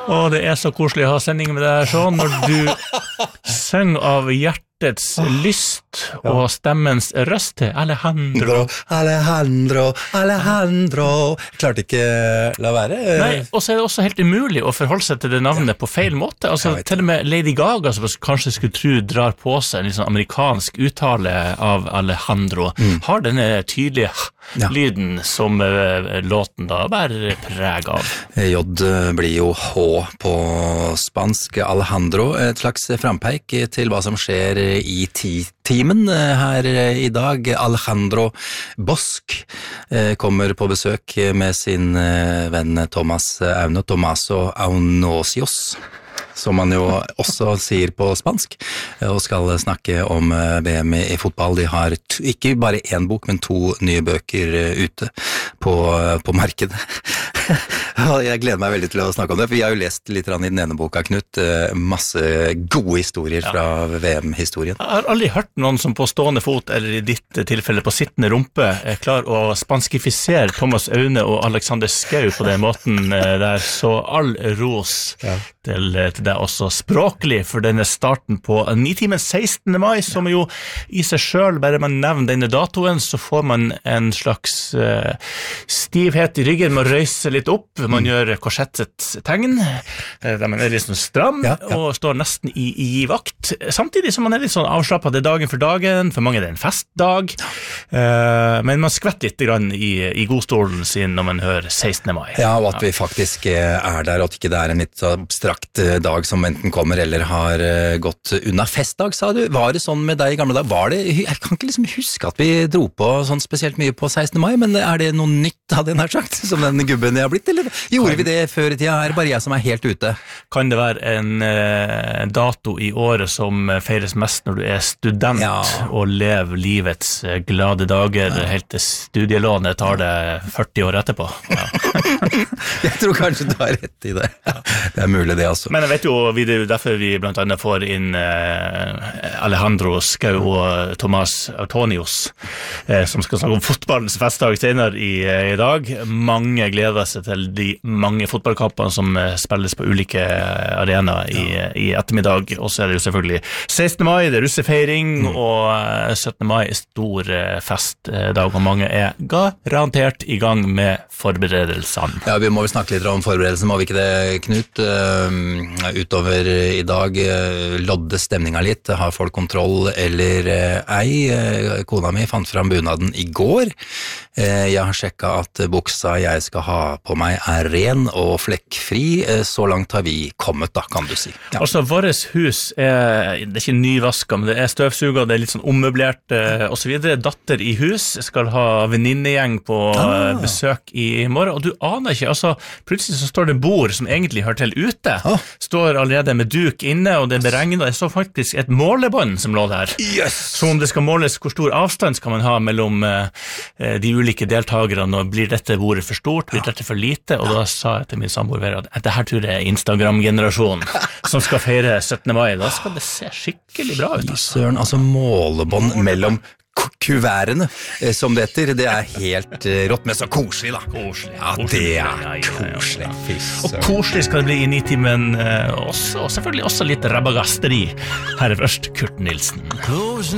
Og det så koselig å ha sending med deg, Sean, når du synger av hjertets lyst og stemmens røst til Alejandro. Alejandro. Jeg klarte ikke la være. Nei, og så det også helt umulig å forholde seg til det navnet på feil måte. Altså, til og med Lady Gaga, som kanskje skulle tro drar på seg en litt sånn amerikansk uttale av Alejandro, har denne tydelige lyden som låten da bærer preg av. J blir jo H på spansk. Alejandro, et slags frampeik til hva som skjer i timen her i dag. Alejandro Bosch kommer på besøk med sin venn Tomaso Aunosios, som man jo også sier på spansk, og skal snakke om VM i fotball. De har ikke bare en bok, men 2 nye bøker ute på markedet. Jeg gleder meg veldig til å snakke om det, for vi har jo lest litt i den ene boka, Knut, masse gode historier fra VM-historien. Jeg har aldri hørt noen som på stående fot, eller i ditt tilfelle på sittende rumpe, klar å spanskifisere Thomas Aune og Alexander Schou på den måten der, så all ros til deg også språklig for denne starten på Nitimen 16. mai, som jo i seg selv, bare man nevner denne datoen, så får man en slags stivhet i ryggen, man røyser litt opp, man gjør korsettets tegn, der man litt sånn stram, og står nesten i vakt, samtidig som man litt sånn avslappet, det dagen for dagen, for mange det en festdag, men man skvetter litt grann i godstolen sin når man hører 16. mai. Ja, og at vi faktisk der, og at ikke det en litt abstrakt dag som enten kommer eller har gått unna. Festdag, sa du? Var det sånn med deg i gamle dag? Jeg kan ikke liksom huske at vi dro på sånn spesielt mye på 16. mai, men det noe nytt, hadde jeg nær sagt, som den gubben jeg har blitt, eller gjorde vi det før i tida? Bare jeg som helt ute? Kan det være en dato i året som feires mest når du student og lever livets glade dager helt til studielånet tar det 40 år etterpå? Jeg tror kanskje du har rett i det. Det mulig det altså. Men jeg vet jo, det derfor vi blant annet får inn Alejandro Schou og Tomas Autonios, som skal snakke om fotballens festdag senere i dag. Mange gleder seg til de mange fotballkampene som spilles på ulike arenaer i ettermiddag, og så det jo selvfølgelig 16. mai, det russefeiring, og 17. mai stor festdag, og mange garantert i gang med forberedelsene. Ja, vi må vel snakke litt om forberedelsen, må vi ikke det, Knut? Utover i dag lodde stemninga litt, har folk kontroll eller ei? Kona mi fant fram bunaden i går. Jeg har sjekket at buksa jeg skal ha på meg ren og flekkfri. Så langt har vi kommet da, kan du si. Ja. Altså, vårt hus det ikke nyvasket, men det støvsuget, det litt sånn ommøblert og så videre. Datter i hus skal ha venninnegjeng på besøk i morgen, og du aner ikke, altså plutselig så står det bord som egentlig hører til ute, står allerede med duk inne, og det beregnet, det står faktisk et målebånd som lå der. Så om det skal måles hvor stor avstand skal man ha mellom de ulike deltagerne, og blir dette bordet for stort, blir dette for lite, og da sa jeg til min samboer at dette her tror jeg Instagram-generasjonen som skal feire 17. mai, da skal det se skikkelig bra ut. Søren, altså målebånd mellom kuværene, som det heter, det helt rått, men så koselig da. Koselig. Ja, det koselig. Og koselig skal det bli i Nitimen også, og selvfølgelig også litt rabagasteri. Her først Kurt Nilsen.